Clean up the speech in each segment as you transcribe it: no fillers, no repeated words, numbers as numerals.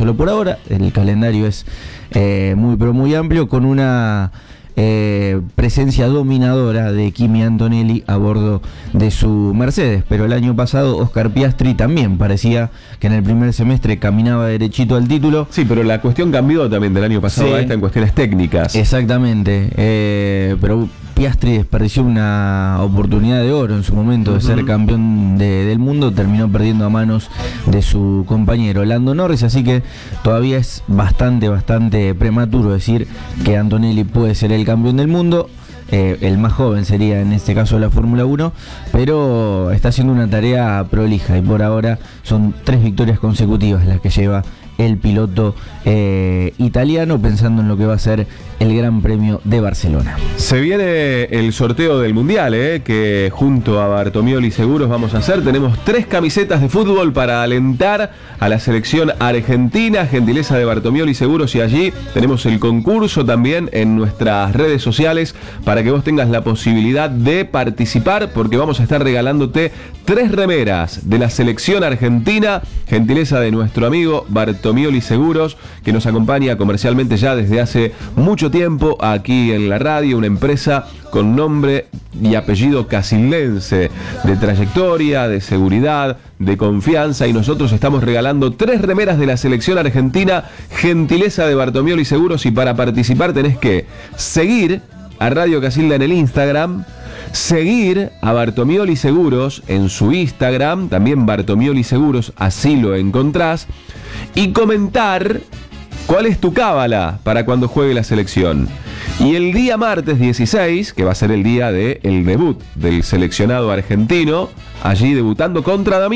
solo por ahora. El calendario es muy pero muy amplio, con una presencia dominadora de Kimi Antonelli a bordo de su Mercedes. Pero el año pasado Oscar Piastri también parecía que en el primer semestre caminaba derechito al título. Sí, pero la cuestión cambió también del año pasado a esta en cuestiones técnicas. Exactamente, pero Piastri desperdició una oportunidad de oro en su momento de ser campeón del mundo. Terminó perdiendo a manos de su compañero Lando Norris, así que todavía es bastante prematuro decir que Antonelli puede ser el campeón del mundo. El más joven sería en este caso la Fórmula 1, pero está haciendo una tarea prolija y por ahora son 3 victorias consecutivas las que lleva el piloto italiano, pensando en lo que va a ser el Gran Premio de Barcelona. Se viene el sorteo del Mundial, que junto a Bartomioli Seguros vamos a hacer. Tenemos 3 camisetas de fútbol para alentar a la selección argentina, gentileza de Bartomioli Seguros, y allí tenemos el concurso también en nuestras redes sociales para que vos tengas la posibilidad de participar, porque vamos a estar regalándote 3 remeras de la selección argentina, gentileza de nuestro amigo Bartomioli Seguros, que nos acompaña comercialmente ya desde hace mucho tiempo aquí en la radio, una empresa con nombre y apellido casildense, de trayectoria, de seguridad, de confianza, y nosotros estamos regalando 3 remeras de la selección argentina, gentileza de Bartomioli Seguros. Y para participar tenés que seguir a Radio Casilda en el Instagram, seguir a Bartomioli Seguros en su Instagram, también Bartomioli Seguros, así lo encontrás, y comentar cuál es tu cábala para cuando juegue la selección. Y el día martes 16, que va a ser el día del debut del seleccionado argentino, allí debutando contra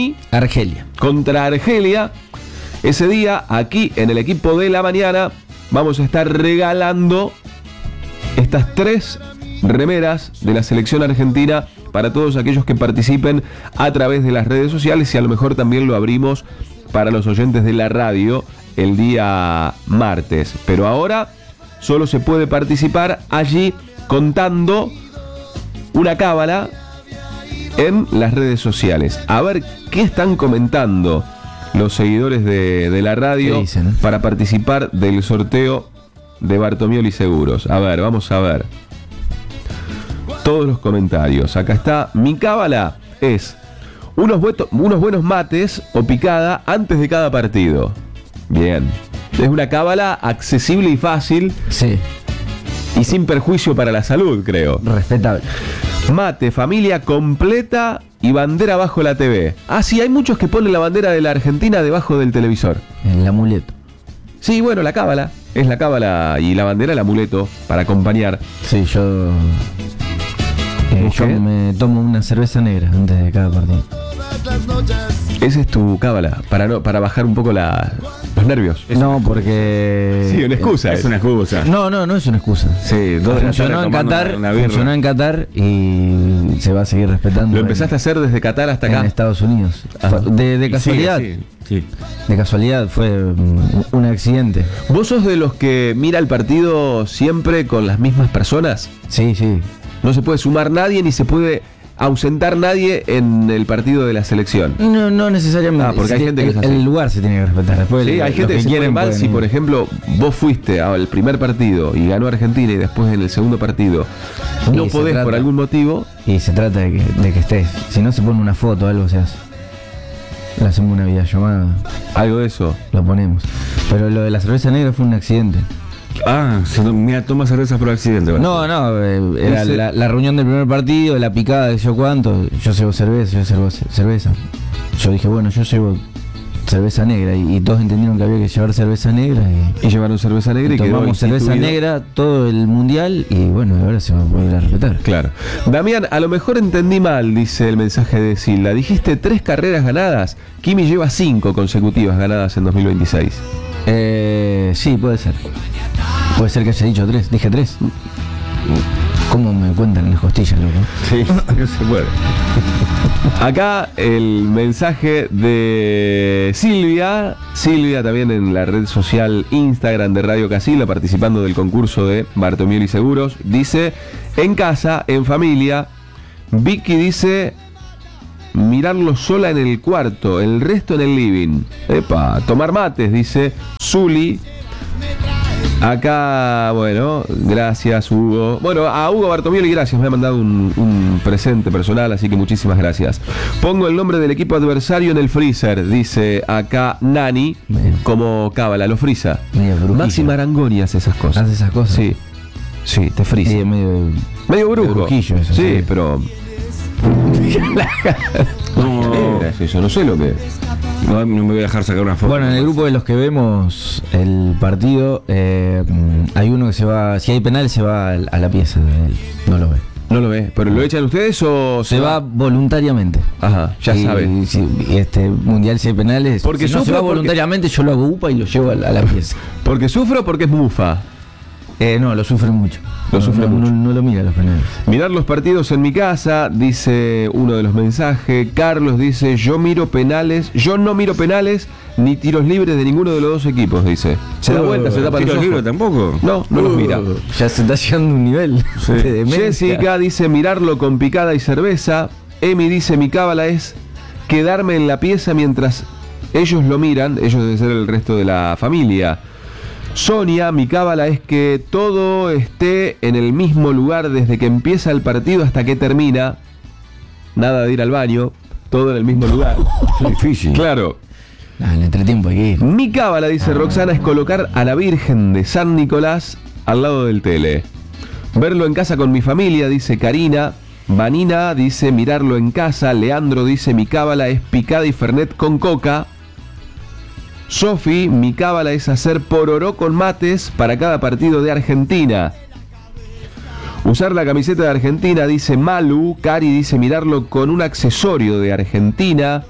Argelia, ese día aquí en el equipo de la mañana vamos a estar regalando estas 3 remeras de la selección argentina para todos aquellos que participen a través de las redes sociales, y a lo mejor también lo abrimos para los oyentes de la radio el día martes. Pero ahora solo se puede participar allí contando una cábala en las redes sociales. A ver qué están comentando los seguidores de la radio para participar del sorteo de Bartomioli Seguros. A ver, vamos a ver todos los comentarios. Acá está: mi cábala es unos buenos mates o picada antes de cada partido. Bien, es una cábala accesible y fácil. Sí. Y sin perjuicio para la salud, creo. Respetable. Mate, familia completa y bandera bajo la TV. Ah, sí, hay muchos que ponen la bandera de la Argentina debajo del televisor. El amuleto. Sí, bueno, la cábala. Es la cábala y la bandera el amuleto para acompañar. Sí, yo me tomo una cerveza negra antes de cada partido. Esa es tu cábala, para bajar un poco los nervios. No, porque... Sí, una excusa. Es una excusa. No es una excusa. Sí, funcionó en Qatar y se va a seguir respetando. ¿Lo empezaste a hacer desde Qatar hasta acá? En Estados Unidos. De casualidad. Sí. De casualidad, fue un accidente. ¿Vos sos de los que mira el partido siempre con las mismas personas? Sí. No se puede sumar nadie ni se puede ausentar nadie en el partido de la selección. No necesariamente. Porque hay gente que es así. El lugar se tiene que respetar. Después sí, hay gente que se pone mal si, por ejemplo, vos fuiste al primer partido y ganó Argentina y después en el segundo partido no podés por algún motivo. Y se trata de que estés. Si no, se pone una foto, algo se hace. Le hacemos una videollamada. Algo de eso. Lo ponemos. Pero lo de la cerveza negra fue un accidente. Ah, mira, toma cerveza por accidente. No, era la reunión del primer partido, la picada, de yo cuánto. Yo llevo cerveza. Yo dije, bueno, yo llevo cerveza negra, y todos entendieron que había que llevar cerveza negra. Y llevaron cerveza negra y tomamos cerveza negra todo el mundial, y bueno, ahora se va a poder respetar. Claro. Damián, a lo mejor entendí mal, dice el mensaje de Silda. Dijiste 3 carreras ganadas. Kimi lleva 5 consecutivas ganadas en 2026. Sí, puede ser. Puede ser que haya dicho 3. Dije 3. ¿Cómo me cuentan las costillas, loco? Sí, no se puede. Acá el mensaje de Silvia también en la red social Instagram de Radio Casilda, participando del concurso de Bartomioli Seguros. Dice: en casa, en familia. Vicky dice: mirarlo sola en el cuarto, el resto en el living. Epa, tomar mates, dice Zuli. Acá, bueno, gracias Hugo. Bueno, a Hugo Bartomioli, gracias, me ha mandado un presente personal, así que muchísimas gracias. Pongo el nombre del equipo adversario en el freezer, dice acá Nani, como cábala, lo frisa. Maxi Marangoni hace esas cosas. ¿Hace esas cosas? Sí, sí, te frisa. Sí, medio brujo. brujillo eso. Sí, pero... No, eso, no sé lo que... no me voy a dejar sacar una foto. Bueno, en el grupo de los que vemos el partido, hay uno que se va, si hay penal, se va a la pieza de él. No lo ve. No lo ve, pero ¿lo echan ustedes o Se va voluntariamente. Ajá, ya sabe. Y este mundial, si hay penales, Porque si no se sufre va porque- voluntariamente, yo lo hago upa y lo llevo a la pieza. ¿Porque sufre o porque es mufa? No, lo sufre mucho. Lo sufre mucho. No lo mira los penales. Mirar los partidos en mi casa, dice uno de los mensajes. Carlos dice, yo no miro penales ni tiros libres de ninguno de los dos equipos, dice. Se da vuelta, se tapa los ¿Tiro ojos. libre tampoco? No los mira. Ya se está llegando a un nivel de demencia. Jessica dice, mirarlo con picada y cerveza. Emi dice, mi cábala es quedarme en la pieza mientras ellos lo miran. Ellos deben ser el resto de la familia. Sonia, mi cábala es que todo esté en el mismo lugar desde que empieza el partido hasta que termina. Nada de ir al baño, todo en el mismo lugar. Es difícil. Claro. En el entretiempo hay que ir. Mi cábala, dice Roxana, es colocar a la Virgen de San Nicolás al lado del tele. Verlo en casa con mi familia, dice Karina. Vanina dice mirarlo en casa. Leandro dice mi cábala es picada y fernet con coca. Sofi, mi cábala es hacer pororó con mates para cada partido de Argentina. Usar la camiseta de Argentina, dice Malu. Cari dice mirarlo con un accesorio de Argentina.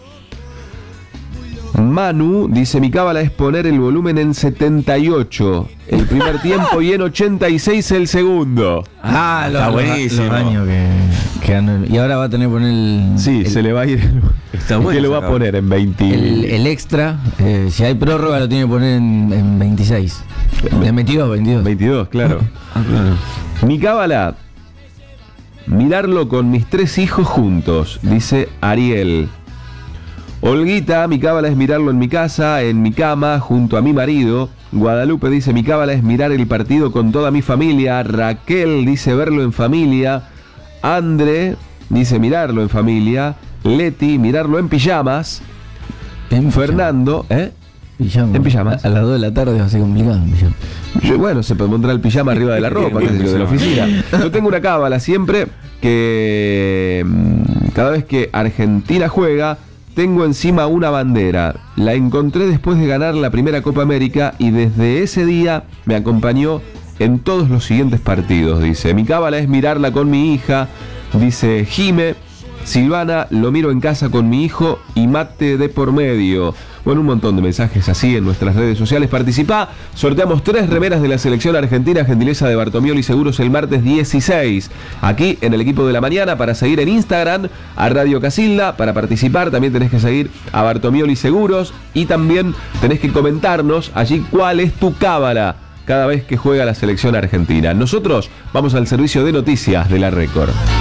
Manu dice mi cábala es poner el volumen en 78 el primer tiempo y en 86 el segundo. Está buenísimo. Los años que ganó. Y ahora va a tener que poner Sí, se le va a ir. Está ¿Y bueno qué lo va esa a poner en 20? el extra. Si hay prórroga, lo tiene que poner en 26. En 22. 22, claro. Ah, claro. Mi cábala, mirarlo con mis 3 hijos juntos, dice Ariel. Olguita, mi cábala es mirarlo en mi casa, en mi cama, junto a mi marido. Guadalupe dice, mi cábala es mirar el partido con toda mi familia. Raquel dice, verlo en familia. Andre dice, mirarlo en familia. Leti, mirarlo en pijamas. Fernando, Pijama. En pijamas. A las 2 de la tarde va a ser complicado en pijama. Bueno, se puede montar el pijama arriba de la ropa, qué sé yo, de la oficina. Yo tengo una cábala siempre que cada vez que Argentina juega, tengo encima una bandera. La encontré después de ganar la primera Copa América y desde ese día me acompañó en todos los siguientes partidos, dice. Mi cábala es mirarla con mi hija, dice Jime. Silvana, lo miro en casa con mi hijo y mate de por medio. Bueno, un montón de mensajes así en nuestras redes sociales. Participá, sorteamos 3 remeras de la selección argentina, gentileza de Bartomioli Seguros el martes 16. Aquí en el equipo de la mañana, para seguir en Instagram a Radio Casilda. Para participar también tenés que seguir a Bartomioli Seguros y también tenés que comentarnos allí cuál es tu cábala cada vez que juega la selección argentina. Nosotros vamos al servicio de noticias de la Record.